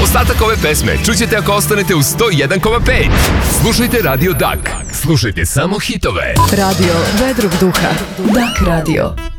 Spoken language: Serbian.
Ostatak ove pesme čućete ako ostanete u 101,5. Slušajte Radio Dak. Slušajte samo hitove. Radio vedrog duha. Dak radio.